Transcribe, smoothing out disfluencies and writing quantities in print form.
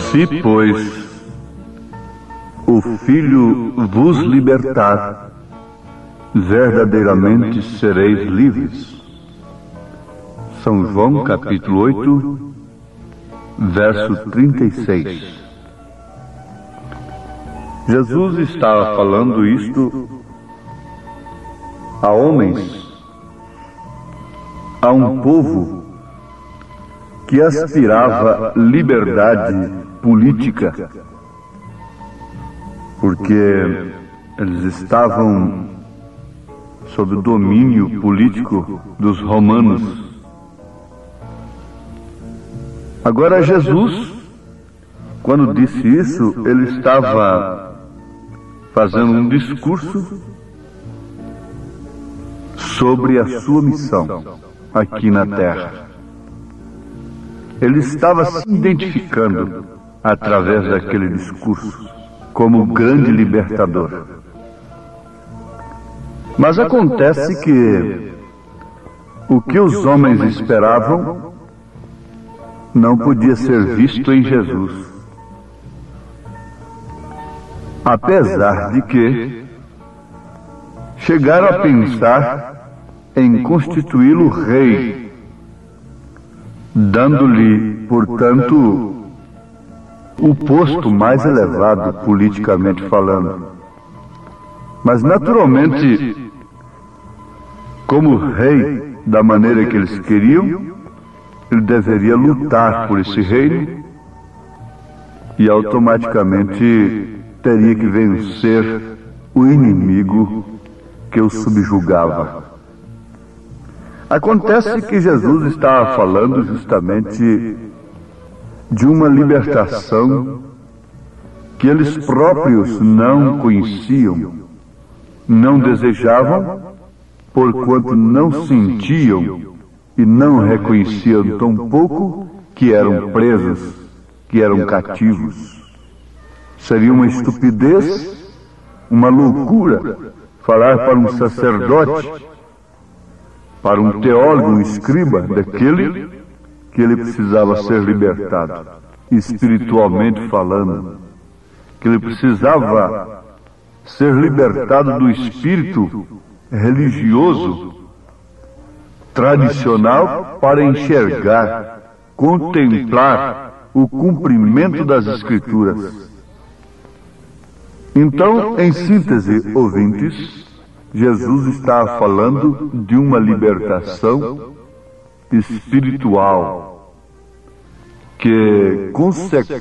Se, pois, o Filho vos libertar, verdadeiramente sereis livres. São João, capítulo 8, verso 36. Jesus estava falando isto a homens, a um povo que aspirava liberdade política, porque eles estavam sob o domínio político dos romanos. Agora Jesus, quando disse isso, ele estava fazendo um discurso sobre a sua missão aqui na terra. Ele estava se identificando através daquele discurso como o grande libertador. Mas acontece que o que os homens esperavam não podia ser visto em Jesus. Apesar de que chegaram a pensar em constituí-lo rei, dando-lhe, portanto, o posto mais elevado politicamente falando. Mas naturalmente, como rei da maneira que eles queriam, ele deveria lutar por esse reino e automaticamente teria que vencer o inimigo que o subjugava. Acontece que Jesus estava falando justamente de uma libertação que eles próprios não conheciam, não desejavam, porquanto não sentiam e não reconheciam tampouco que eram presos, que eram cativos. Seria uma estupidez, uma loucura falar para um sacerdote, para um teólogo, um escriba daquele, que ele precisava ser libertado, espiritualmente falando, que ele precisava ser libertado do espírito religioso, tradicional, para enxergar, contemplar o cumprimento das Escrituras. Então, em síntese, ouvintes, Jesus está falando de uma libertação espiritual que, consequentemente,